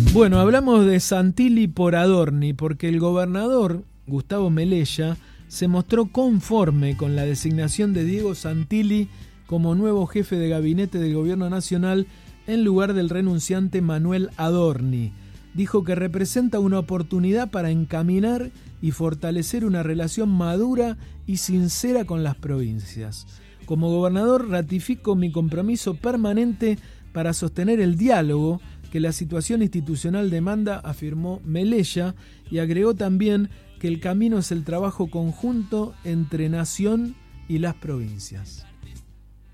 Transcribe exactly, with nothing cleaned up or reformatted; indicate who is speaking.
Speaker 1: Bueno, hablamos de Santilli por Adorni, porque el gobernador, Gustavo Melella, se mostró conforme con la designación de Diego Santilli como nuevo jefe de gabinete del gobierno nacional en lugar del renunciante Manuel Adorni. Dijo que representa una oportunidad para encaminar y fortalecer una relación madura y sincera con las provincias. Como gobernador ratifico mi compromiso permanente para sostener el diálogo que la situación institucional demanda, afirmó Melella, y agregó también que el camino es el trabajo conjunto entre nación y las provincias.